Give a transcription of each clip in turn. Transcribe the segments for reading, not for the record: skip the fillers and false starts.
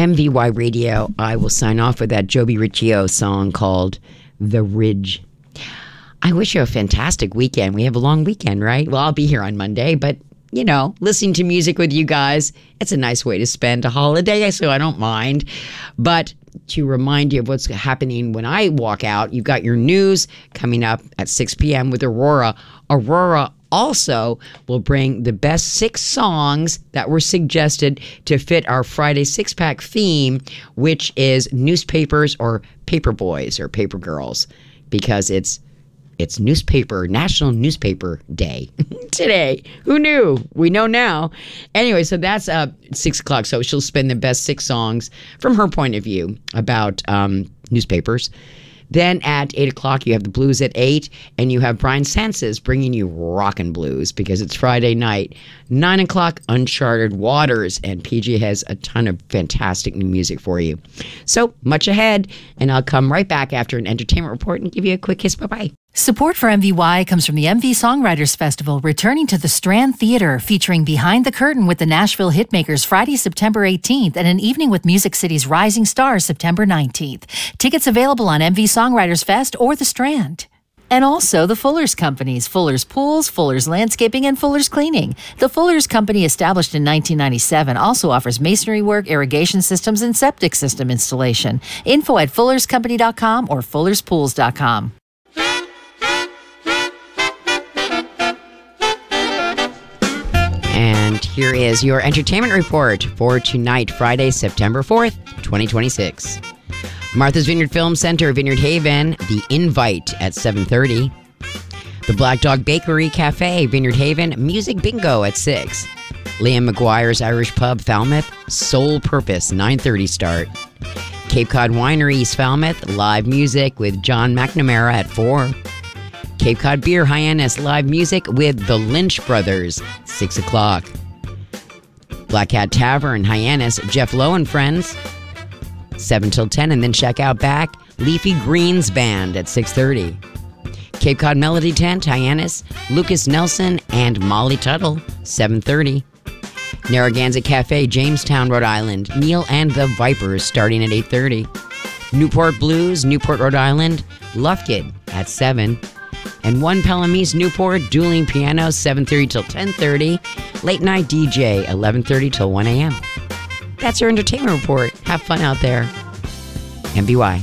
MVY Radio. I will sign off with that Joby Riccio song called The Ridge. I wish you a fantastic weekend. We have a long weekend, right? Well, I'll be here on Monday, but you know, listening to music with you guys, it's a nice way to spend a holiday, so I don't mind. But to remind you of what's happening when I walk out, you've got your news coming up at 6 p.m. with Aurora. Aurora also will bring the best 6 songs that were suggested to fit our Friday six-pack theme, which is newspapers or paper boys or paper girls, because it's National Newspaper Day today. Who knew? We know now. Anyway, so that's 6 o'clock. So she'll spin the best 6 songs from her point of view about newspapers. Then at 8 o'clock, you have the blues at 8, and you have Brian Sanses bringing you rockin' blues because it's Friday night. 9 o'clock, Uncharted Waters, and PG has a ton of fantastic new music for you. So much ahead, and I'll come right back after an entertainment report and give you a quick kiss. Bye-bye. Support for MVY comes from the MV Songwriters Festival, returning to the Strand Theater, featuring Behind the Curtain with the Nashville Hitmakers Friday, September 18th, and an evening with Music City's Rising Stars September 19th. Tickets available on MV Songwriters Fest or the Strand. And also the Fuller's Companies, Fuller's Pools, Fuller's Landscaping, and Fuller's Cleaning. The Fuller's Company, established in 1997, also offers masonry work, irrigation systems, and septic system installation. Info at fullerscompany.com or fullerspools.com. And here is your entertainment report for tonight, Friday, September 4th, 2026. Martha's Vineyard Film Center, Vineyard Haven, The Invite at 7:30. The Black Dog Bakery Cafe, Vineyard Haven, Music Bingo at 6. Liam McGuire's Irish Pub, Falmouth, Soul Purpose, 9:30 start. Cape Cod Winery, East Falmouth, live music with John McNamara at 4. Cape Cod Beer, Hyannis, live music with the Lynch Brothers, 6 o'clock. Black Cat Tavern, Hyannis, Jeff Lowe and Friends, 7 till 10, and then check out back Leafy Greens Band at 6:30. Cape Cod Melody Tent, Hyannis, Lucas Nelson and Molly Tuttle, 7:30. Narragansett Cafe, Jamestown, Rhode Island, Neil and the Vipers, starting at 8:30. Newport Blues, Newport, Rhode Island, Lufkin at 7. And One Pelham Newport, Dueling Pianos, 7:30 till 10:30. Late Night DJ, 11:30 till 1 a.m. That's your entertainment report. Have fun out there. MVY.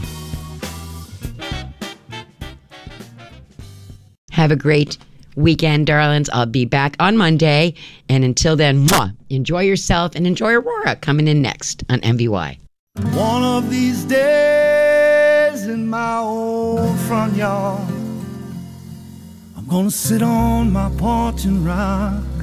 Have a great weekend, darlings. I'll be back on Monday. And until then, enjoy yourself and enjoy Aurora coming in next on MVY. One of these days in my old front yard, I'm gonna sit on my porch and ride